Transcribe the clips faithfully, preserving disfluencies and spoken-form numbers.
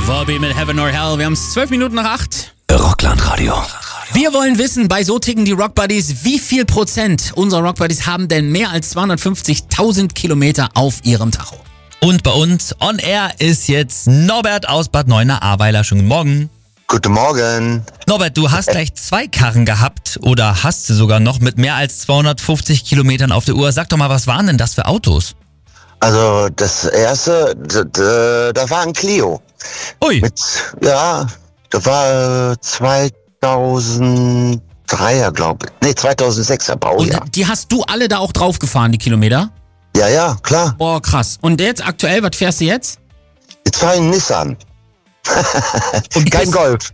Volbeat mit Heaven or Hell. Wir haben es zwölf Minuten nach acht. Rockland-Radio. Wir wollen wissen, bei so ticken die Rockbuddies, wie viel Prozent unserer Rockbuddies haben denn mehr als zweihundertfünfzigtausend Kilometer auf ihrem Tacho? Und bei uns on air ist jetzt Norbert aus Bad Neuenahr-Ahrweiler. Schönen guten Morgen. Guten Morgen. Norbert, du hast gleich zwei Karren gehabt oder hast du sogar noch mit mehr als zweihundertfünfzig Kilometern auf der Uhr. Sag doch mal, was waren denn das für Autos? Also das erste, d- d- da war ein Clio. Ui. Mit, ja, da war äh, zweitausenddreier, glaube ich. Nee, zweitausendsechser Baujahr. Und die hast du alle da auch drauf gefahren, die Kilometer? Ja, ja, klar. Boah, krass. Und jetzt aktuell, was fährst du jetzt? Jetzt war ein Nissan. Und Kein bist- Golf.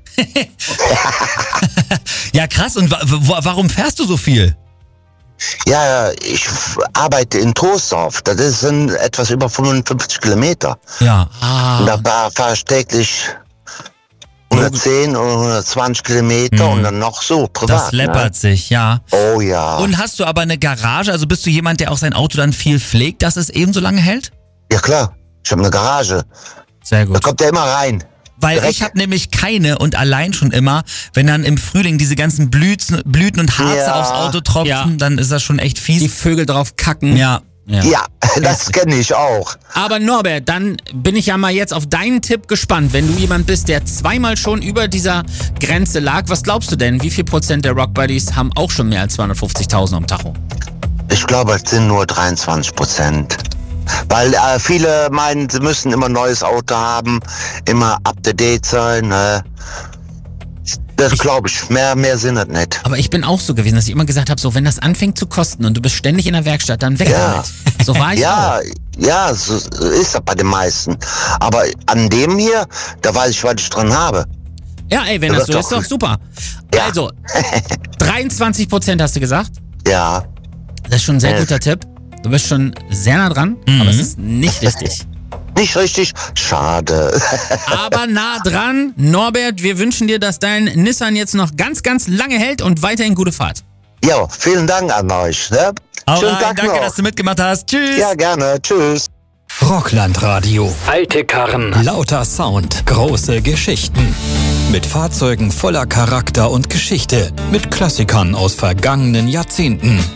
Ja, krass. Und wa wa warum fährst du so viel? Ja, ich f- arbeite in Troisdorf. Das ist in etwas über fünfundfünfzig Kilometer. Ja. Und Ah, da fahre ich täglich hundertzehn oder hundertzwanzig Kilometer Mhm. und dann noch so privat. Das läppert sich, ja. Ne? Oh ja. Und hast du aber eine Garage? Also bist du jemand, der auch sein Auto dann viel pflegt, dass es ebenso lange hält? Ja klar, ich habe eine Garage. sehr Da gut. kommt der immer rein. Weil Direkt. ich habe nämlich keine und allein schon immer, wenn dann im Frühling diese ganzen Blüten, Blüten und Harze Ja. aufs Auto tropfen, Ja. dann ist das schon echt Die fies. Vögel drauf kacken. Ja. Ja. Ja, das kenne ich auch. Aber Norbert, dann bin ich ja mal jetzt auf deinen Tipp gespannt. Wenn du jemand bist, der zweimal schon über dieser Grenze lag, was glaubst du denn? Wie viel Prozent der Rockbuddies haben auch schon mehr als zweihundertfünfzigtausend am Tacho? Ich glaube, es sind nur dreiundzwanzig Prozent. Weil äh, viele meinen, sie müssen immer ein neues Auto haben, immer up-to-date sein. Ne? Das glaube ich. Mehr, mehr sind das nicht. Aber ich bin auch so gewesen, dass ich immer gesagt habe, so wenn das anfängt zu kosten und du bist ständig in der Werkstatt, dann weg Ja. damit. So war ich Ja, auch. ja, so ist das bei den meisten. Aber an dem hier, da weiß ich, was ich dran habe. Ja, ey, wenn Ja, das so das ist, doch- doch super. Ja. Also, dreiundzwanzig Prozent hast du gesagt. Ja, Das ist schon ein sehr Äh. guter Tipp. Du bist schon sehr nah dran, aber es ist nicht richtig. nicht richtig. Schade. Aber nah dran. Norbert, wir wünschen dir, dass dein Nissan jetzt noch ganz, ganz lange hält und weiterhin gute Fahrt. Ja, vielen Dank an euch. Ne? Hau Schönen rein, Tag danke, noch. dass du mitgemacht hast. Tschüss. Ja, gerne. Tschüss. Rockland-Radio. Alte Karren. Lauter Sound. Große Geschichten. Mit Fahrzeugen voller Charakter und Geschichte. Mit Klassikern aus vergangenen Jahrzehnten.